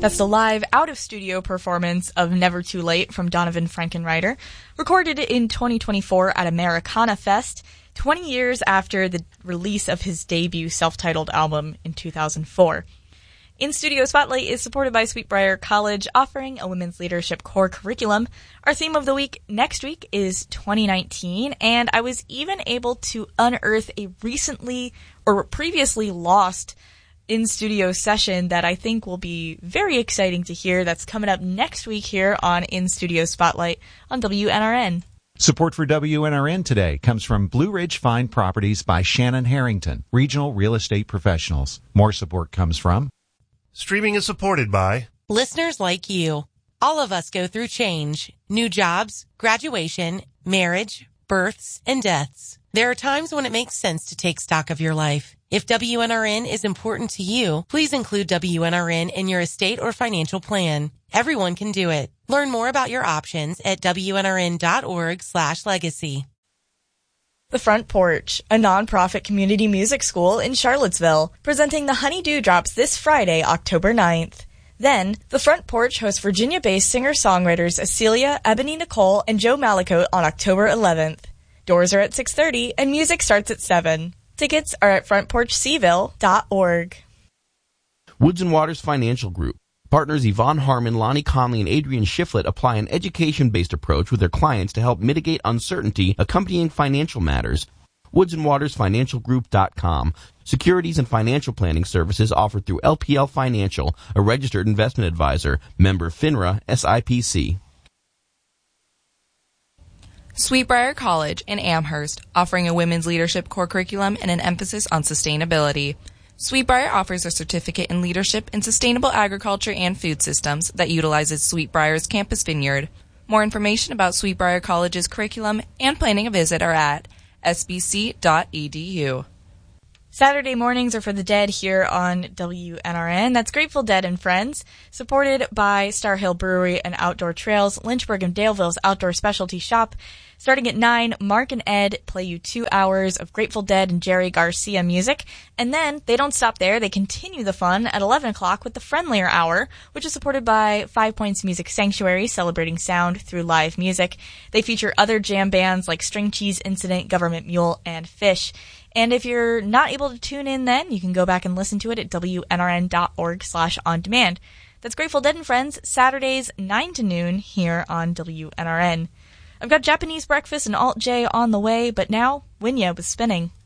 That's the live out-of-studio performance of Never Too Late from Donovan Frankenreiter, recorded in 2024 at Americana Fest, 20 years after the release of his debut self-titled album in 2004. In-Studio Spotlight is supported by Sweetbriar College, offering a women's leadership core curriculum. Our theme of the week next week is 2019, and I was even able to unearth a recently or previously lost in-studio session that I think will be very exciting to hear. That's coming up next week here on In-Studio Spotlight on WNRN. Support for WNRN today comes from Blue Ridge Fine Properties by Shannon Harrington, regional real estate professionals. More support comes from Streaming is supported by listeners like you. All of us go through change, new jobs, graduation, marriage, births, and deaths. There are times when it makes sense to take stock of your life. If WNRN is important to you, please include WNRN in your estate or financial plan. Everyone can do it. Learn more about your options at WNRN.org/legacy. The Front Porch, a nonprofit community music school in Charlottesville, presenting the Honeydew Drops this Friday, October 9th. Then, The Front Porch hosts Virginia-based singer-songwriters Acelia, Ebony Nicole, and Joe Malicote on October 11th. Doors are at 6:30 and music starts at 7. Tickets are at frontporchseville.org. Woods & Waters Financial Group. Partners Yvonne Harmon, Lonnie Conley, and Adrian Shiflett apply an education-based approach with their clients to help mitigate uncertainty accompanying financial matters. WoodsandWatersFinancialGroup.com. Securities and financial planning services offered through LPL Financial, a registered investment advisor, member FINRA, SIPC. Sweetbriar College in Amherst, offering a women's leadership core curriculum and an emphasis on sustainability. Sweetbriar offers a certificate in leadership in sustainable agriculture and food systems that utilizes Sweetbriar's campus vineyard. More information about Sweetbriar College's curriculum and planning a visit are at sbc.edu. Saturday mornings are for the dead here on WNRN. That's Grateful Dead and Friends, supported by Star Hill Brewery and Outdoor Trails, Lynchburg and Daleville's outdoor specialty shop. Starting at 9, Mark and Ed play you 2 hours of Grateful Dead and Jerry Garcia music. And then they don't stop there. They continue the fun at 11 o'clock with the Friendlier Hour, which is supported by 5 Points Music Sanctuary, celebrating sound through live music. They feature other jam bands like String Cheese Incident, Government Mule, and Fish. And if you're not able to tune in then, you can go back and listen to it at WNRN.org/on-demand. That's Grateful Dead and Friends, Saturdays 9 to noon here on WNRN. I've got Japanese breakfast and Alt J on the way, but now, Winya was spinning.